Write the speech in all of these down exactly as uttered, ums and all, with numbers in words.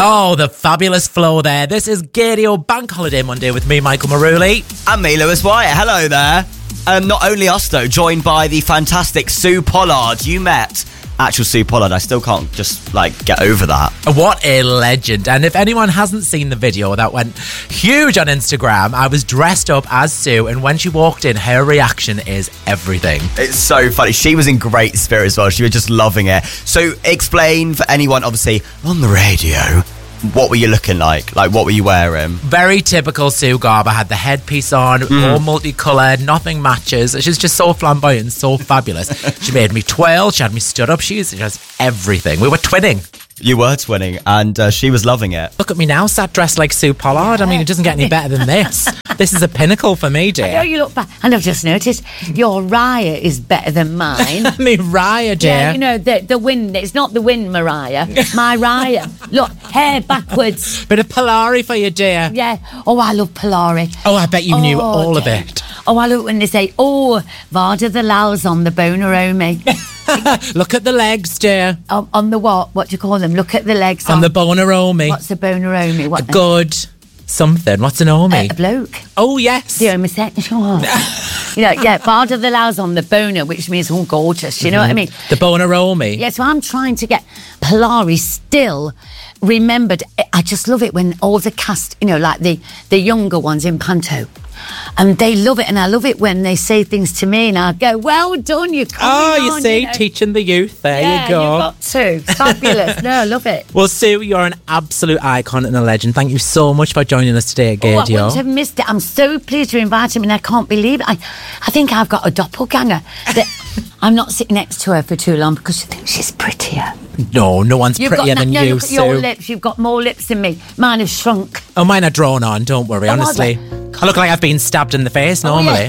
Oh, the fabulous flow there. This is Gaydio Bank Holiday Monday with me, Michael Maruli. And me, Lewis White. Hello there. Um, not only us, though, joined by the fantastic Sue Pollard. You met actual Sue Pollard. I still can't just, like, get over that. What a legend. And if anyone hasn't seen the video that went huge on Instagram, I was dressed up as Sue, and when she walked in, her reaction is everything. It's so funny. She was in great spirit as well. She was just loving it. So explain for anyone, obviously, on the radio, what were you looking like? Like, what were you wearing? Very typical Sue Garber. Had the headpiece on, mm. all multicoloured, nothing matches. She's just so flamboyant, so fabulous. She made me twirl, she had me stood up, she was just everything. We were twinning. You were twinning, and uh, she was loving it. Look at me now, sat dressed like Sue Pollard. I mean, it doesn't get any better than this. This is a pinnacle for me, dear. I know you look back, and I've just noticed your Raya is better than mine. Me Raya, dear. Yeah, you know, the, the wind, it's not the wind, Mariah. My Raya. Look, hair backwards. Bit of Polari for you, dear. Yeah. Oh, I love Polari. Oh, I bet you oh, knew all dear. of it. Oh, I love when they say, oh, Varda the Lal's on the Bonaromi. Look at the legs, dear. Um, on the what? What do you call them? Look at the legs. On, on the Bonaromi. What's a Bonaromi? What? A good something. What's an Omi? Uh, a bloke. Oh, yes. The homosexual. You know, yeah, Varda the Lal's on the boner, which means all gorgeous. You know mm-hmm. what I mean? The Bonaromi. Yeah, so I'm trying to get Polari still remembered. I just love it when all the cast, you know, like the, the younger ones in Panto, and they love it, and I love it when they say things to me and I go, well done, you're coming Oh, you on, see, you know? Teaching the youth, there yeah, you go. You've got to. Fabulous. No, I love it. Well, Sue, you're an absolute icon and a legend. Thank you so much for joining us today at Gaydio. Oh, I wouldn't have missed it. I'm so pleased to invite him, and I can't believe it. I, I think I've got a doppelganger. That I'm not sitting next to her for too long because she thinks she's prettier. No, no one's You've prettier got, than no, you, look at Sue. your lips. You've got more lips than me. Mine have shrunk. Oh, mine are drawn on, don't worry, Oh, honestly. I look like I've been stabbed in the face normally.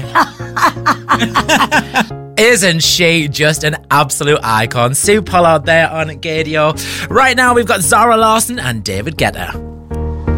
Oh, yeah. Isn't she just an absolute icon? Sue Pollard there on Gaydio. Right now, we've got Zara Larsson and David Guetta.